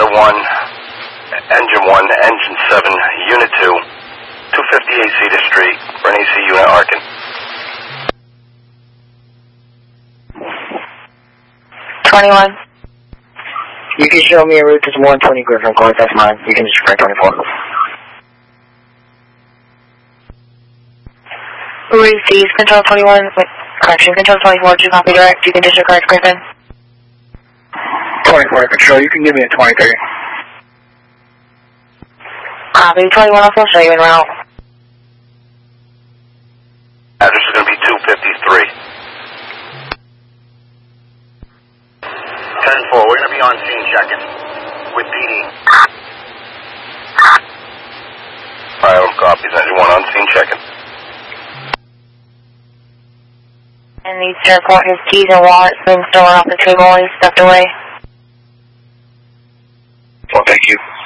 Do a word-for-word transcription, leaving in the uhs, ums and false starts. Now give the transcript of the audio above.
one, Engine one, Engine seven, Unit two, two fifty-eight Cedar Street, for an A C unit Arkin. twenty-one. You can show me a route to one twenty Griffin Court, that's mine. You can just bring twenty-four. Receive Control twenty-one, with correction, Control twenty-four, to copy direct, you can disregard Griffin. twenty-four Control, you can give me a twenty-three. Copy, twenty-one, I'll show you en route. Address is going to be two fifty-three. ten four, we're going to be on scene checking with D D. Alright, copies, Engine one on scene checking. And needs to report his keys and wallet being stolen off the table while he's stepped away. Well, thank you.